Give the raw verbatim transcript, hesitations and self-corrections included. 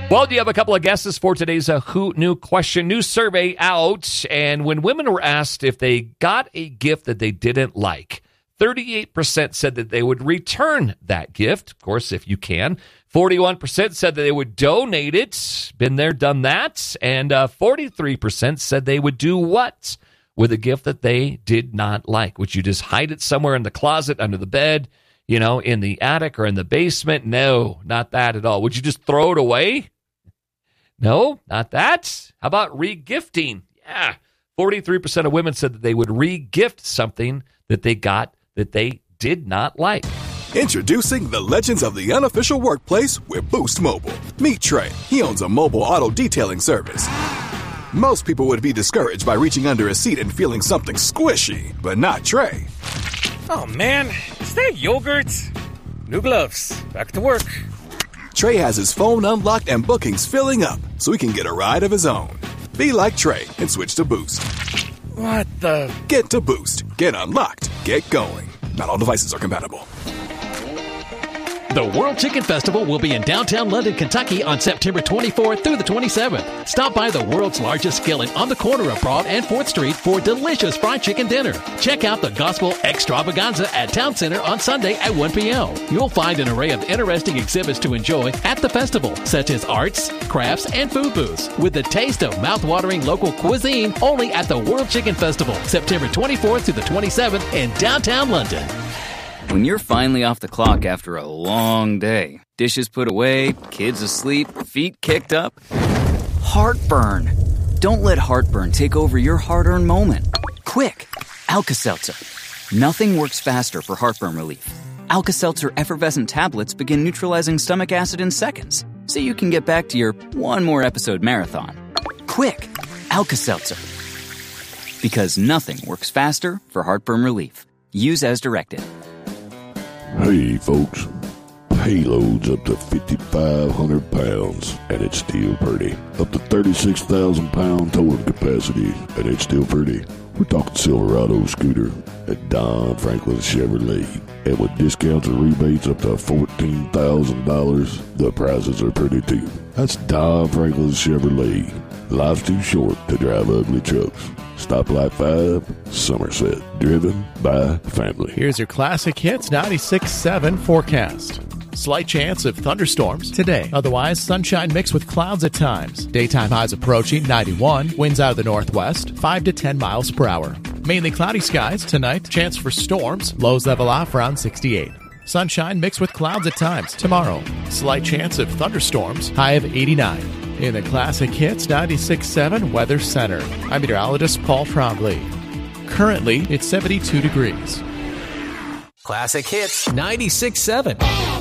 Well, do you have a couple of guesses for today's uh, Who Knew question? New survey out, and when women were asked if they got a gift that they didn't like, thirty-eight percent said that they would return that gift, of course, if you can. forty-one percent said that they would donate it. Been there, done that. And uh, forty-three percent said they would do what with a gift that they did not like? Would you just hide it somewhere in the closet, under the bed, you know, in the attic or in the basement? No, not that at all. Would you just throw it away? No, not that. How about re-gifting? Yeah, forty-three percent of women said that they would re-gift something that they got that they did not like. Introducing the legends of the unofficial workplace with Boost Mobile. Meet Trey. He owns a mobile auto detailing service. Most people would be discouraged by reaching under a seat and feeling something squishy, but not Trey. Oh man, is that yogurt? New gloves. Back to work. Trey has his phone unlocked and bookings filling up so he can get a ride of his own. Be like Trey and switch to Boost. What the? Get to Boost. Get unlocked. Get going. Not all devices are compatible. The World Chicken Festival will be in downtown London, Kentucky on September twenty-fourth through the twenty-seventh. Stop by the world's largest skillet on the corner of Broad and fourth Street for delicious fried chicken dinner. Check out the Gospel Extravaganza at Town Center on Sunday at one p.m. You'll find an array of interesting exhibits to enjoy at the festival, such as arts, crafts, and food booths, with the taste of mouth-watering local cuisine only at the World Chicken Festival, September twenty-fourth through the twenty-seventh in downtown London. When you're finally off the clock after a long day, dishes put away, kids asleep, feet kicked up, heartburn. Don't let heartburn take over your hard-earned moment. Quick, Alka-Seltzer. Nothing works faster for heartburn relief. Alka-Seltzer effervescent tablets begin neutralizing stomach acid in seconds, so you can get back to your one more episode marathon. Quick, Alka-Seltzer. Because nothing works faster for heartburn relief. Use as directed. Hey folks, payload's up to fifty-five hundred pounds and it's still pretty. Up to thirty-six thousand pound towing capacity and it's still pretty. We're talking Silverado scooter at Don Franklin Chevrolet. And with discounts and rebates up to fourteen thousand dollars, the prices are pretty too. That's Don Franklin Chevrolet. Life's too short to drive ugly trucks. Stoplight five, Somerset. Driven by family. Here's your classic hits ninety-six point seven forecast. Slight chance of thunderstorms today. Otherwise, sunshine mixed with clouds at times. Daytime highs approaching ninety-one. Winds out of the northwest, five to ten miles per hour. Mainly cloudy skies tonight. Chance for storms. Lows level off around sixty-eight. Sunshine mixed with clouds at times tomorrow. Slight chance of thunderstorms. High of eighty-nine. In the Classic Hits ninety-six point seven Weather Center, I'm meteorologist Paul Trombley. Currently, it's seventy-two degrees. Classic Hits ninety-six point seven.